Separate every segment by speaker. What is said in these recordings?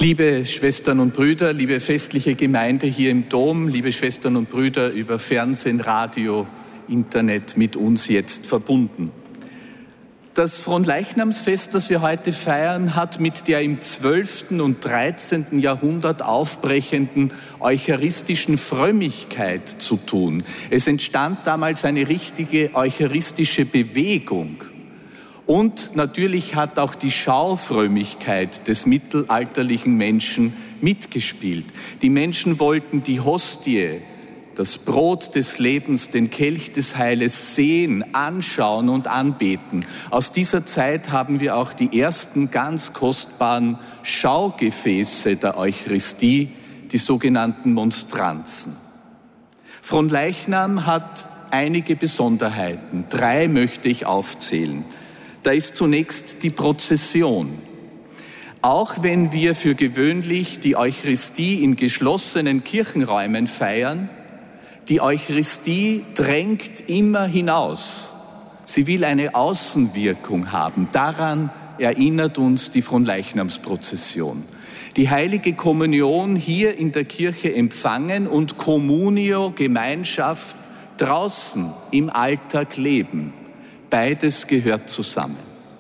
Speaker 1: Liebe Schwestern und Brüder, liebe festliche Gemeinde hier im Dom, liebe Schwestern und Brüder über Fernsehen, Radio, Internet mit uns jetzt verbunden. Das Fronleichnamsfest, das wir heute feiern, hat mit der im 12. und 13. Jahrhundert aufbrechenden eucharistischen Frömmigkeit zu tun. Es entstand damals eine richtige eucharistische Bewegung. Und natürlich hat auch die Schaufrömmigkeit des mittelalterlichen Menschen mitgespielt. Die Menschen wollten die Hostie, das Brot des Lebens, den Kelch des Heiles sehen, anschauen und anbeten. Aus dieser Zeit haben wir auch die ersten ganz kostbaren Schaugefäße der Eucharistie, die sogenannten Monstranzen. Fronleichnam hat einige Besonderheiten. 3 möchte ich aufzählen. Da ist zunächst die Prozession. Auch wenn wir für gewöhnlich die Eucharistie in geschlossenen Kirchenräumen feiern, die Eucharistie drängt immer hinaus. Sie will eine Außenwirkung haben. Daran erinnert uns die Fronleichnamsprozession. Die heilige Kommunion hier in der Kirche empfangen und Communio, Gemeinschaft, draußen im Alltag leben. Beides gehört zusammen.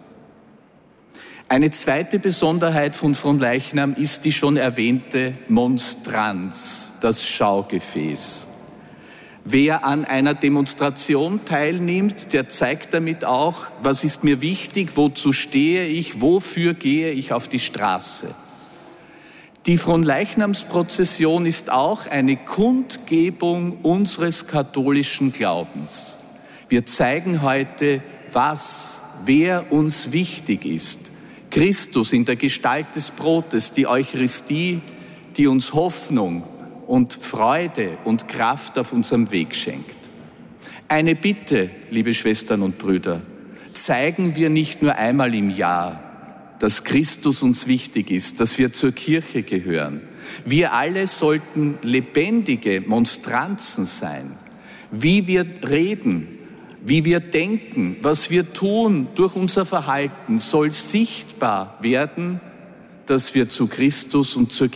Speaker 1: Eine zweite Besonderheit von Fronleichnam ist die schon erwähnte Monstranz, das Schaugefäß. Wer an einer Demonstration teilnimmt, der zeigt damit auch, was ist mir wichtig, wozu stehe ich, wofür gehe ich auf die Straße. Die Fronleichnamsprozession ist auch eine Kundgebung unseres katholischen Glaubens. Wir zeigen heute, wer uns wichtig ist. Christus in der Gestalt des Brotes, die Eucharistie, die uns Hoffnung und Freude und Kraft auf unserem Weg schenkt. Eine Bitte, liebe Schwestern und Brüder, zeigen wir nicht nur einmal im Jahr, dass Christus uns wichtig ist, dass wir zur Kirche gehören. Wir alle sollten lebendige Monstranzen sein, wie wir reden, wie wir denken, was wir tun durch unser Verhalten, soll sichtbar werden, dass wir zu Christus und zur